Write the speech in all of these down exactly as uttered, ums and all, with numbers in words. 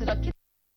तथ्य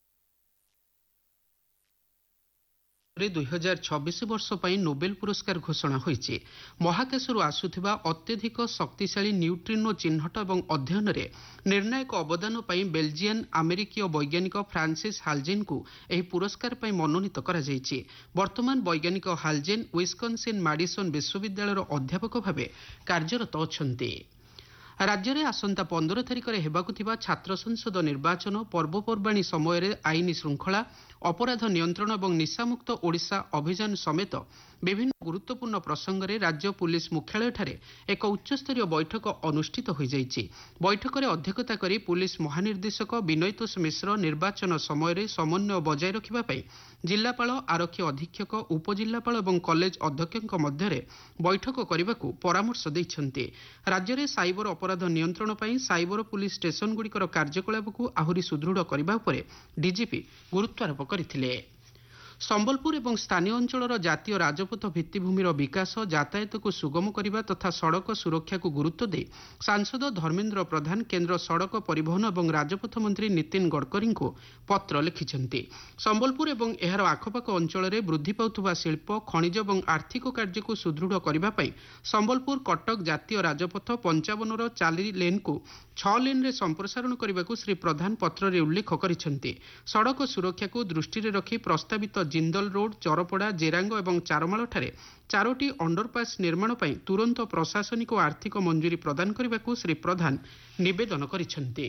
दुई हजार छब्बीस वर्ष पर नोबेल पुरस्कार घोषणा होईछि। महाकाशरू आसुथिबा अत्यधिक शक्तिशाली न्यूट्रिनो चिन्हट और अध्ययन में निर्णायक अवदान पर बेल्जियन अमेरिकीय वैज्ञानिक फ्रांसिस हालजेन को यह पुरस्कार पर मनोनीत करा जायछि। वर्तमान वैज्ञानिक हालजेन विस्कन्सिन मैडिसन विश्वविद्यालय अध्यापक भाव कार्यरत अछंती। राज्य में आसंता पंद्रह तारिख में हेबाकु थिबा छात्र संसद निर्वाचन पर्वपर्वाणी समय आईन श्रृंखला अपराध नियंत्रण और निशामुक्त ओडिशा अभियान समेत विभिन्न गुरुत्वपूर्ण प्रसंग में राज्य पुलिस मुख्यालय एक उच्चस्तरीय बैठक अनुष्ठित हो जाइछि। बैठक में अध्यक्षता करी पुलिस महानिर्देशक विनयतोष मिश्र निर्वाचन समय समन्वय बजाय रखिबापई जिलापाल आरक्षी अधीक्षक उपजिलापाल और कॉलेज अध्यक्षों मध्य बैठक करने को परामर्श दैछन्ति। राज्य में साइबर अपराध नियंत्रण पर साइबर पुलिस स्टेशन गुड़िकर कार्यकलाप को आहुरी सुदृढ़ करने पर डीजीपी गुरुत्वारोप करथिले। संबलपुर और स्थानीय अंचल जातीय राजपथ भित्तिभूमिर विकास यातायात को सुगम करने तथा सड़क सुरक्षा को गुरुत्व दे सांसद धर्मेन्द्र प्रधान केन्द्र सड़क परिवहन और राजपथ मंत्री नितिन गडकरी को पत्र लिखिछन्ति। संबलपुर और एहार आखपाख अंचल में वृद्धि पाउथुबा शिल्प खनिज और आर्थिक कार्य को सुदृढ़ करने संबलपुर कटक जातीय राजपथ पंचावन चाली लेन को छह लेन रे संप्रसारण करने को श्री प्रधान पत्र उल्लेख करिसेंति। सड़क सुरक्षा को दृष्टि रखी प्रस्तावित जिंदल रोड चरपड़ा जेरांग और चारमाल ठारे चारोटी अंडरपास निर्माण पर तुरंत प्रशासनिक और आर्थिक मंजूरी प्रदान करने को श्री प्रधान निवेदन करिसेंति।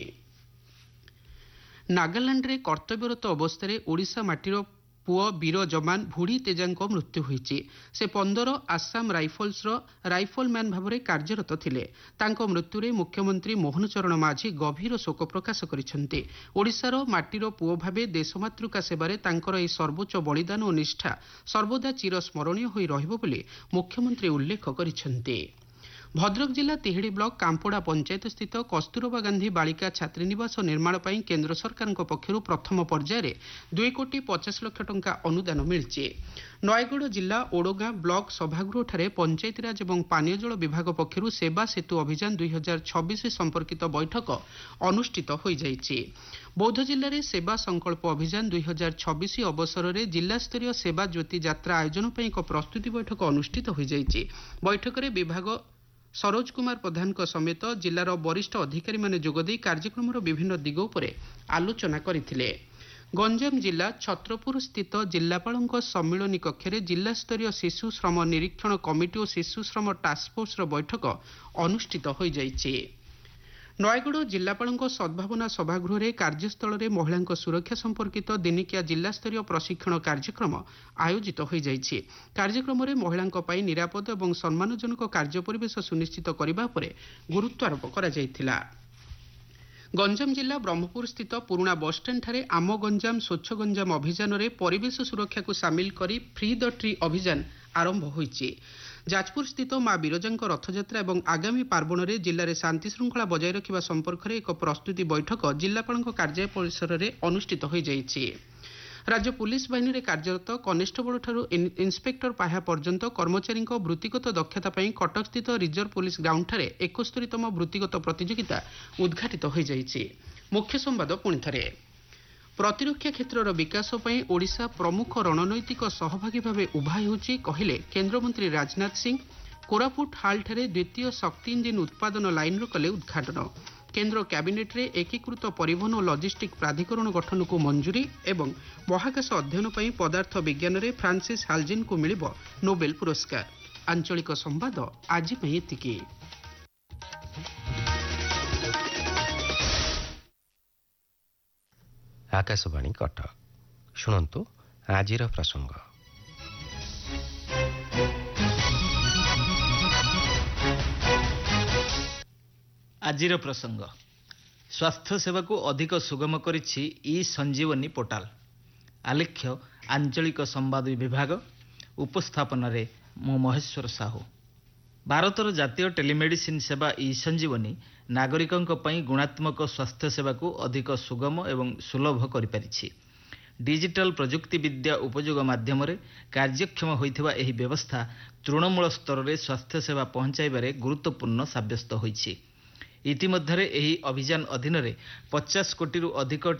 नागालैंड रे कर्तव्यरत अवस्था ओडिशा माटीर पुआ वीर जवान भुड़ी तेजांको मृत्यु होईछि। से पंदर आसाम राइफल्स राइफलमैन भाव में कार्यरत थिले। तांको मृत्यु रे मुख्यमंत्री मोहन चरण माझी गभीर शोक प्रकाश करिसेंति। ओडिशार माटीर पुआ भावे देशमातृका सेवारे तांकर एही सर्वोच्च बलिदान और निष्ठा सर्वदा चिरस्मरणीय होई रहिबो बोली मुख्यमंत्री उल्लेख करिसेंति। भद्रक जिला तिहिड़ी ब्लॉक कांपोड़ा पंचायत स्थित कस्तूरबा गांधी बालिका छात्रीनिवास निर्माण पर केन्द्र सरकार पक्षर प्रथम पर्यायर दुई कोटी पचास लाख टंका अनुदान मिली। नयगढ़ जिला ओडगां ब्लॉक सभागृह पंचायतीराज और पानीय जल विभाग पक्षर सेवा सेतु अभियान दुई हजार छब्बीस संपर्कित बैठक अनुष्ठित हो जाइछि। बौद्ध जिले में सेवा संकल्प अभियान दुई हजार छब्बीस अवसर में जिला स्तरीय सेवा ज्योति यात्रा आयोजन पर एक प्रस्तुति बैठक अनुष्ठित हो जाइछि। बैठक में विभाग सरोज कुमार प्रधान समेत जिलार वरिष्ठ अधिकारी माने जोगदे कार्यक्रम विभिन्न दिग उपर आलोचना करथिले। गंजाम जिला छत्रपुर स्थित जिलापाल सम्मिलनी कक्ष जिला स्तरीय शिशु श्रम निरीक्षण कमिटी और शिशु श्रम टास्क फोर्स बैठक अनुष्ठित हो जाइछि। नयगढ़ जिलापाल सद्भावना सभागृह कार्यस्थल में महिला सुरक्षा संपर्कित दिनिकिया जिला स्तरीय प्रशिक्षण कार्यक्रम आयोजित हो जाइछि। कार्यक्रम में महिला निरापद और सम्मानजनक कार्य परिवेश सुनिश्चित करने पर गुरुत्वारोप करा जायथिला। गंजाम जिला ब्रह्मपुर स्थित पुराणा बसस्टाण्ड ठारे आम गंजाम स्वच्छ गंजाम अभियान में परिवेश सुरक्षा को सामिल करी फ्री द ट्री अभियान आरंभ होइछि। जाजपुर स्थित मां बिरजांक रथयात्रा और आगामी पार्वण में जिले में शांति श्रृंखला बजाय रखा संपर्क में एक प्रस्तुति बैठक जिलापाल कार्यालय परिसर में अनुष्ठित हो जाइछि। राज्य पुलिस बाहिनी कार्यरत कनेस्टेबल ठारू इन्स्पेक्टर पाह्या पर्यंत कर्मचारी वृत्तिगत दक्षता कटक स्थित रिजर्व पुलिस ग्राउंड ठारे इकहत्तरतम वृत्तिगत प्रतियोगिता उद्घाटित हो जाइछि। मुख्य संवाद पुणी थे। प्रतिरक्षा क्षेत्र विकास पर ओडिशा प्रमुख रणनैतिक सहभागी भाव उभा होउछि कहिले केन्द्रमंत्री राजनाथ सिंह। कोरापुट हाल ठारे द्वितीय शक्ति इंजिन उत्पादन लाइन कले उद्घाटन। केन्द्र कैबिनेट रे एकीकृत परिवहन और लॉजिस्टिक प्राधिकरण गठन को मंजूरी एवं महाकाश अध्ययन पर पदार्थ विज्ञान रे फ्रांसिस हालजेन को मिलिबो नोबेल पुरस्कार। आंचलिक संवाद आज एतिकी। आकाशवाणी कटक शुणन्तु आजिर प्रसंग। आजिर प्रसंग स्वास्थ्य सेवा को अधिक सुगम करिछि ई संजीवनी पोर्टाल। आलेख्य आंचलिक संवाद विभाग उपस्थापन रे मो महेश्वर साहू। भारतर जातीय टेलीमेडिसिन सेवा ई संजीवनी नागरिकंक पई गुणात्मक स्वास्थ्य सेवा को अधिक सुगम एवं सुलभ करि परिछि। डिजिटल प्रजुक्ति विद्या उपयोग माध्यम कार्यक्षम होइथिबा एही व्यवस्था तृणमूल स्तर रे स्वास्थ्य सेवा पहुंचाइबारे गुरुत्वपूर्ण साब्यस्त होइछि। इतिमध्ये एही अभियान अधीन रे पचास कोटी अधिक